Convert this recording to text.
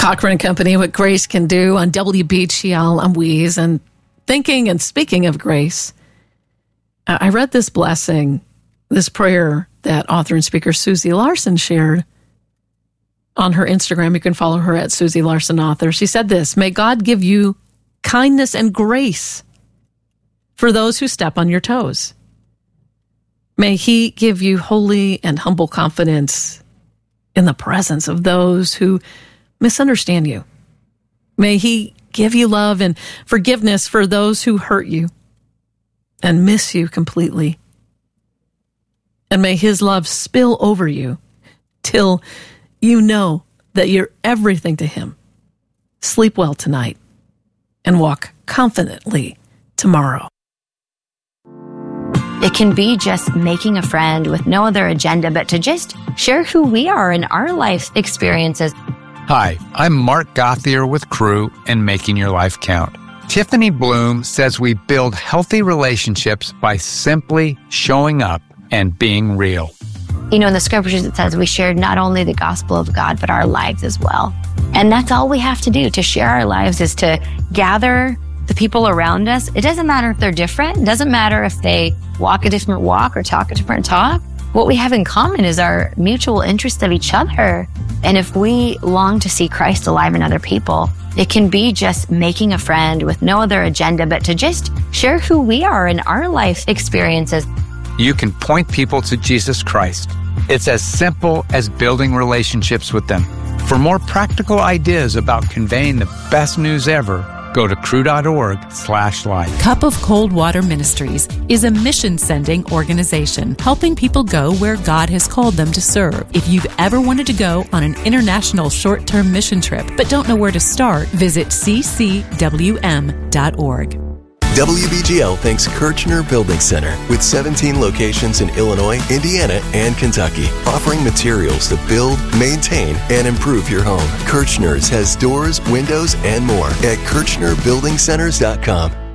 Cochran and Company, What Grace Can Do on WBGL. I'm Weeze. And thinking and speaking of grace, I read this blessing, this prayer that author and speaker Susie Larson shared on her Instagram. You can follow her at Susie Larson Author. She said this: may God give you kindness and grace for those who step on your toes. May he give you holy and humble confidence in the presence of those who misunderstand you. May he give you love and forgiveness for those who hurt you and miss you completely. And may his love spill over you till you know that you're everything to him. Sleep well tonight and walk confidently tomorrow. It can be just making a friend with no other agenda but to just share who we are in our life experiences. Hi, I'm Mark Gothier with Crew and Making Your Life Count. Tiffany Bloom says we build healthy relationships by simply showing up and being real. You know, in the scriptures it says we share not only the gospel of God, but our lives as well. And that's all we have to do to share our lives, is to gather the people around us. It doesn't matter if they're different. It doesn't matter if they walk a different walk or talk a different talk. What we have in common is our mutual interest of each other. And if we long to see Christ alive in other people, it can be just making a friend with no other agenda but to just share who we are in our life experiences. You can point people to Jesus Christ. It's as simple as building relationships with them. For more practical ideas about conveying the best news ever, go to crew.org/life. Cup of Cold Water Ministries is a mission-sending organization helping people go where God has called them to serve. If you've ever wanted to go on an international short-term mission trip but don't know where to start, visit ccwm.org. WBGL thanks Kirchner Building Center with 17 locations in Illinois, Indiana, and Kentucky, offering materials to build, maintain, and improve your home. Kirchner's has doors, windows, and more at KirchnerBuildingCenters.com.